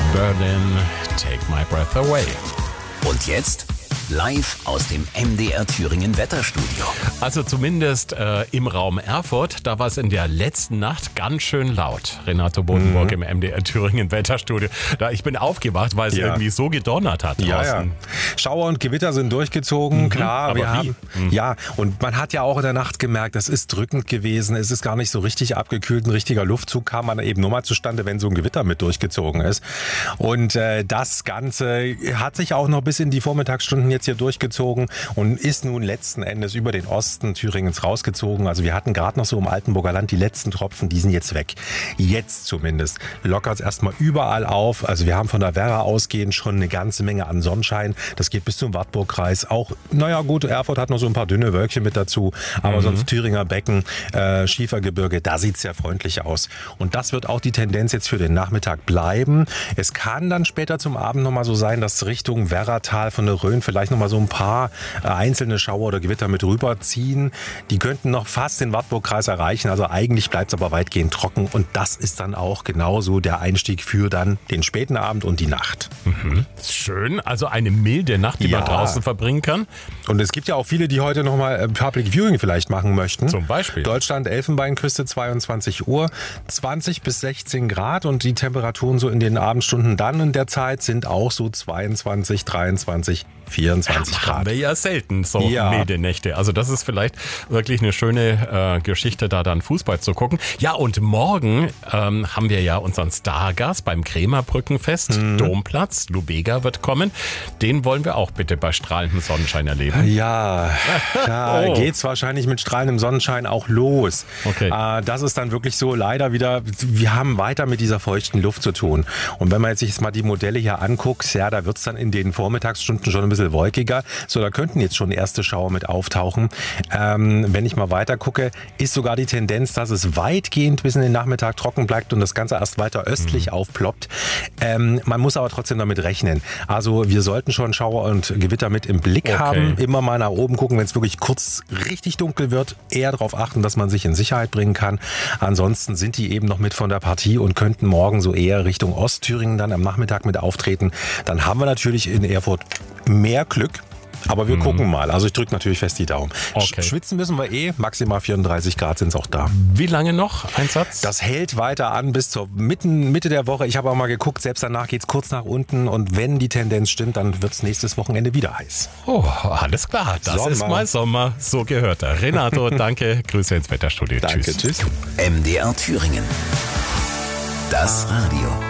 Berlin, Take My Breath Away. Und jetzt live aus dem MDR Thüringen Wetterstudio. Also zumindest im Raum Erfurt, da war es in der letzten Nacht ganz schön laut. Renato Bodenburg im MDR Thüringen Wetterstudio. Ich bin aufgewacht, weil es irgendwie so gedonnert hat draußen. Ja. Schauer und Gewitter sind durchgezogen, klar. Aber wie? Ja, und man hat ja auch in der Nacht gemerkt, das ist drückend gewesen. Es ist gar nicht so richtig abgekühlt. Ein richtiger Luftzug kam man eben nur mal zustande, wenn so ein Gewitter mit durchgezogen ist. Und das Ganze hat sich auch noch bis in die Vormittagsstunden jetzt hier durchgezogen und ist nun letzten Endes über den Osten Thüringens rausgezogen. Also wir hatten gerade noch so im Altenburger Land die letzten Tropfen, die sind jetzt weg. Jetzt zumindest lockert es erstmal überall auf. Also wir haben von der Werra ausgehend schon eine ganze Menge an Sonnenschein. Das geht bis zum Wartburgkreis. Auch, naja gut, Erfurt hat noch so ein paar dünne Wölkchen mit dazu. Aber sonst Thüringer Becken, Schiefergebirge, da sieht es sehr freundlich aus. Und das wird auch die Tendenz jetzt für den Nachmittag bleiben. Es kann dann später zum Abend nochmal so sein, dass Richtung Werratal von der Rhön vielleicht nochmal so ein paar einzelne Schauer oder Gewitter mit rüberziehen. Die könnten noch fast den Wartburgkreis erreichen. Also eigentlich bleibt es aber weitgehend trocken. Und das ist dann auch genauso der Einstieg für dann den späten Abend und die Nacht. Schön, also eine milde Nacht, die man draußen verbringen kann. Und es gibt ja auch viele, die heute nochmal Public Viewing vielleicht machen möchten. Zum Beispiel. Deutschland, Elfenbeinküste, 22 Uhr, 20 bis 16 Grad und die Temperaturen so in den Abendstunden dann in der Zeit sind auch so 22, 23, 24 Grad. Haben wir ja selten so milde Nächte. Also das ist vielleicht wirklich eine schöne Geschichte, da dann Fußball zu gucken. Ja, und morgen haben wir ja unseren Stargast beim Krämerbrückenfest, Domplatz. Lubega wird kommen. Den wollen wir auch bitte bei strahlendem Sonnenschein erleben. Ja, da geht's wahrscheinlich mit strahlendem Sonnenschein auch los. Okay. Das ist dann wirklich so leider wieder, wir haben weiter mit dieser feuchten Luft zu tun. Und wenn man jetzt sich mal die Modelle hier anguckt, ja, da wird's dann in den Vormittagsstunden schon ein bisschen wolkiger. So, da könnten jetzt schon erste Schauer mit auftauchen. Wenn ich mal weiter gucke, ist sogar die Tendenz, dass es weitgehend bis in den Nachmittag trocken bleibt und das Ganze erst weiter östlich aufploppt. Man muss aber trotzdem damit rechnen. Also wir sollten schon Schauer und Gewitter mit im Blick haben. Immer mal nach oben gucken, wenn es wirklich kurz richtig dunkel wird. Eher darauf achten, dass man sich in Sicherheit bringen kann. Ansonsten sind die eben noch mit von der Partie und könnten morgen so eher Richtung Ostthüringen dann am Nachmittag mit auftreten. Dann haben wir natürlich in Erfurt mehr Glück. Aber wir gucken mal. Also ich drücke natürlich fest die Daumen. Okay. Schwitzen müssen wir maximal 34 Grad sind es auch da. Wie lange noch? Ein Satz? Das hält weiter an bis zur Mitte der Woche. Ich habe auch mal geguckt, selbst danach geht es kurz nach unten. Und wenn die Tendenz stimmt, dann wird es nächstes Wochenende wieder heiß. Oh, alles klar. Das ist mal Sommer. So gehört er. Renato, danke. Grüße ins Wetterstudio. Danke, tschüss. MDR Thüringen. Das Radio.